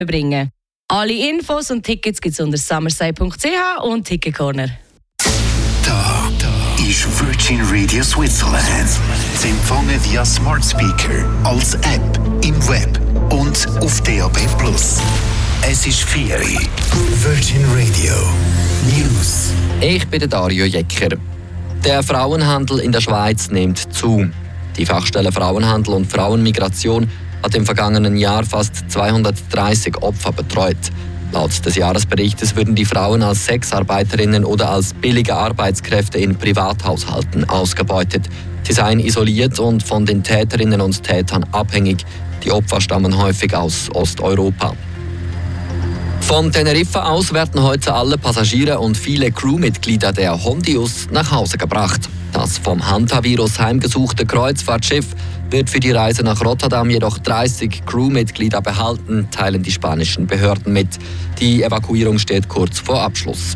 bringen. Alle Infos und Tickets gibt es unter summerside.ch und Ticket Corner. Da ist Virgin Radio Switzerland. Sie empfangen via Smart Speaker, als App, im Web und auf DAB+. Es ist 4 Uhr. Virgin Radio News. Ich bin Dario Jecker. Der Frauenhandel in der Schweiz nimmt zu. Die Fachstelle Frauenhandel und Frauenmigration hat im vergangenen Jahr fast 230 Opfer betreut. Laut des Jahresberichtes würden die Frauen als Sexarbeiterinnen oder als billige Arbeitskräfte in Privathaushalten ausgebeutet. Sie seien isoliert und von den Täterinnen und Tätern abhängig. Die Opfer stammen häufig aus Osteuropa. Von Teneriffa aus werden heute alle Passagiere und viele Crewmitglieder der Hondius nach Hause gebracht. Das vom Hantavirus heimgesuchte Kreuzfahrtschiff wird für die Reise nach Rotterdam jedoch 30 Crewmitglieder behalten, teilen die spanischen Behörden mit. Die Evakuierung steht kurz vor Abschluss.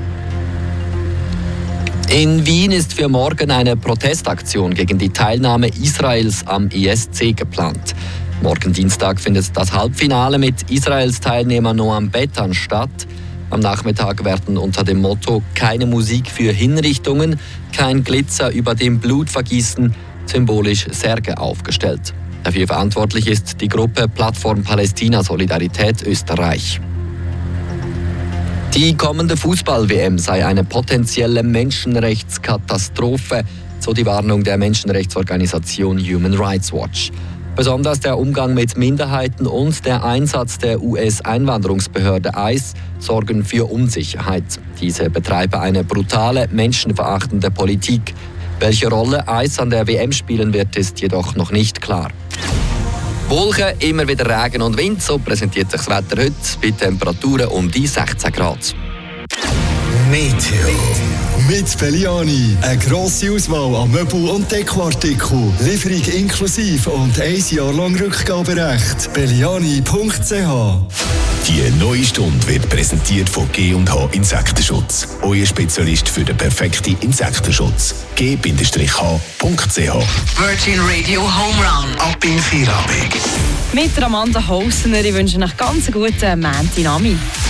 In Wien ist für morgen eine Protestaktion gegen die Teilnahme Israels am ESC geplant. Morgen Dienstag findet das Halbfinale mit Israels Teilnehmer Noam Betan statt. Am Nachmittag werden unter dem Motto „Keine Musik für Hinrichtungen, kein Glitzer über dem Blutvergießen" symbolisch Särge aufgestellt. Dafür verantwortlich ist die Gruppe Plattform Palästina Solidarität Österreich. Die kommende Fußball-WM sei eine potenzielle Menschenrechtskatastrophe, so die Warnung der Menschenrechtsorganisation Human Rights Watch. Besonders der Umgang mit Minderheiten und der Einsatz der US-Einwanderungsbehörde ICE sorgen für Unsicherheit. Diese betreibe eine brutale, menschenverachtende Politik. Welche Rolle ICE an der WM spielen wird, ist jedoch noch nicht klar. Wolken, immer wieder Regen und Wind, so präsentiert sich das Wetter heute bei Temperaturen um die 16 Grad. Meteo. Mit Belliani. Eine grosse Auswahl an Möbel- und Dekoartikeln. Lieferung inklusive und 1 Jahr lang Rückgaberecht. Belliani.ch. Die neue Stunde wird präsentiert von G&H Insektenschutz. Euer Spezialist für den perfekten Insektenschutz. G-H.ch. Virgin Radio Home Run. Ab in Feierabend. Mit Amanda Hausner, ich wünsche euch ganz einen guten Montag.